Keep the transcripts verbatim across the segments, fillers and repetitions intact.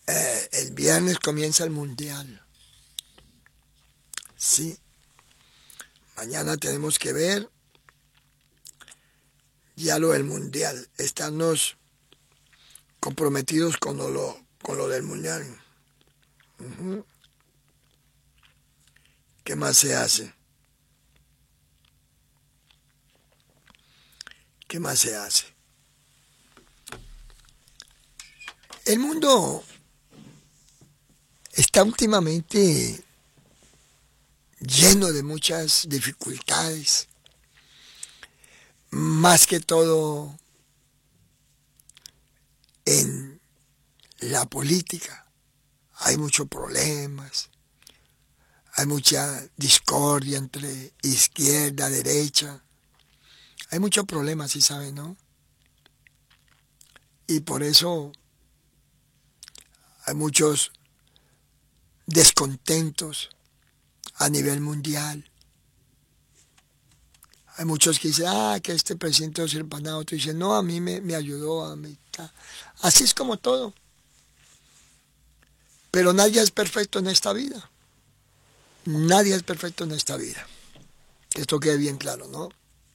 Eh, el viernes comienza el mundial. Sí. Mañana tenemos que ver ya lo del mundial. Estamos comprometidos con lo, con lo del mundial. Uh-huh. ¿Qué más se hace? ¿Qué más se hace? El mundo está últimamente lleno de muchas dificultades, más que todo en la política. Hay muchos problemas, hay mucha discordia entre izquierda, derecha, hay muchos problemas, ¿sí saben, no? Y por eso hay muchos descontentos a nivel mundial. Hay muchos que dicen, ah, que este presidente es el panado. Otros dicen, no, a mí me, me ayudó. A mí. Así es como todo. Pero nadie es perfecto en esta vida. Nadie es perfecto en esta vida. Que esto quede bien claro, ¿no?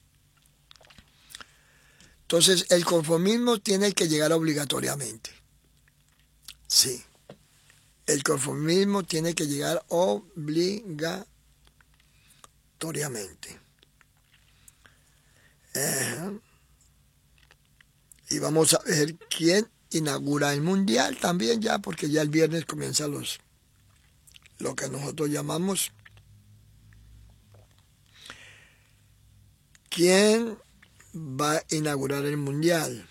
Entonces, el conformismo tiene que llegar obligatoriamente. Sí. El conformismo tiene que llegar obligatoriamente. Eh, y vamos a ver quién inaugura el mundial también ya, porque ya el viernes comienzan los, lo que nosotros llamamos. ¿Quién va a inaugurar el mundial?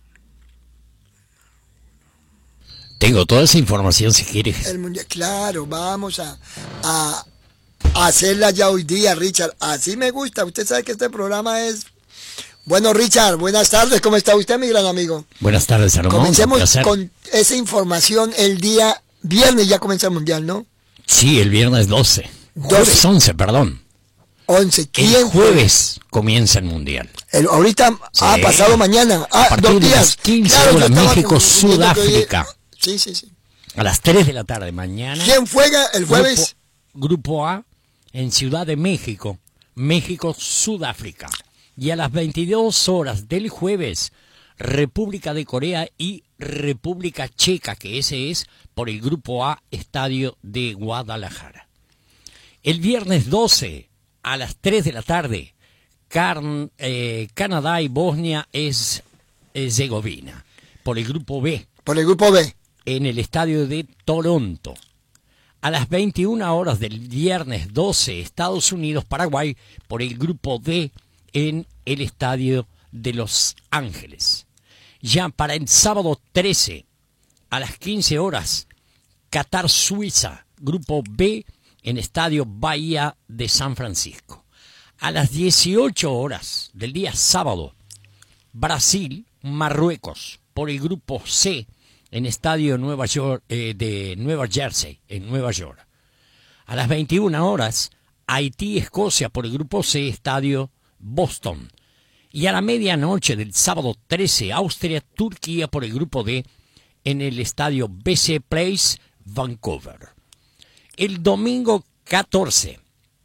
Tengo toda esa información si quieres. El mundial, claro, vamos a, a, a hacerla ya hoy día, Richard. Así me gusta. Usted sabe que este programa es... Bueno, Richard, buenas tardes. ¿Cómo está usted, mi gran amigo? Buenas tardes, Salomón. Comencemos con esa información el día viernes, ya comienza el mundial, ¿no? Sí, el viernes doce. Jueves once, perdón. once. ¿Quién el jueves fue? Comienza el mundial. El, ahorita, sí. ah, pasado mañana. Ah, a partir dos días. De las quince claro, horas, México, Sudáfrica. Sí, sí, sí. A las tres de la tarde mañana. ¿Quién juega el jueves? Grupo, grupo A en Ciudad de México, México, Sudáfrica. Y a las veintidós horas del jueves, República de Corea y República Checa, que ese es por el Grupo A, Estadio de Guadalajara. El viernes doce, a las tres de la tarde, Can, eh, Canadá y Bosnia es Herzegovina, por el Grupo B. Por el Grupo B. En el Estadio de Toronto. A las veintiuna horas del viernes doce, Estados Unidos, Paraguay, por el Grupo D, en el Estadio de Los Ángeles. Ya para el sábado trece, a las quince horas, Qatar, Suiza, Grupo B, en Estadio Bahía de San Francisco. A las dieciocho horas del día sábado, Brasil, Marruecos, por el Grupo C, en Estadio Nueva York, eh, de Nueva Jersey, en Nueva York. A las veintiuna horas, Haití, Escocia, por el Grupo C, Estadio Boston. Y a la medianoche del sábado trece, Austria, Turquía, por el Grupo D, en el Estadio B C Place, Vancouver. El domingo catorce,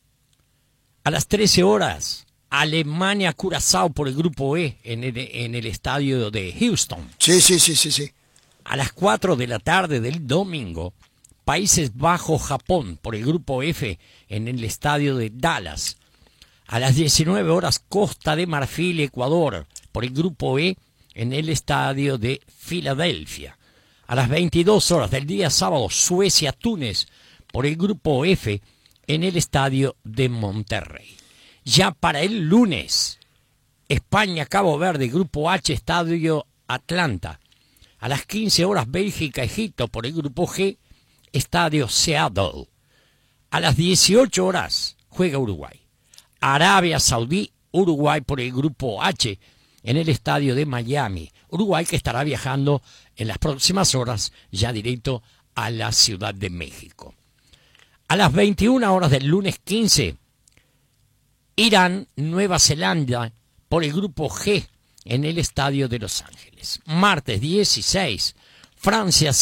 a las trece horas, Alemania, Curazao, por el Grupo E, en el, en el Estadio de Houston. Sí, sí, sí, sí, sí. A las cuatro de la tarde del domingo, Países Bajos, Japón, por el Grupo F, en el Estadio de Dallas. A las diecinueve horas, Costa de Marfil, Ecuador, por el Grupo E, en el Estadio de Filadelfia. A las veintidós horas del día sábado, Suecia, Túnez, por el Grupo F, en el Estadio de Monterrey. Ya para el lunes, España, Cabo Verde, Grupo H, Estadio Atlanta. A las quince horas, Bélgica, Egipto, por el Grupo G, Estadio Seattle. A las dieciocho horas, juega Uruguay. Arabia Saudí, Uruguay, por el Grupo H, en el Estadio de Miami. Uruguay que estará viajando en las próximas horas ya directo a la Ciudad de México. A las veintiuna horas del lunes quince, Irán, Nueva Zelanda, por el Grupo G, en el Estadio de Los Ángeles. Martes dieciséis, Francia,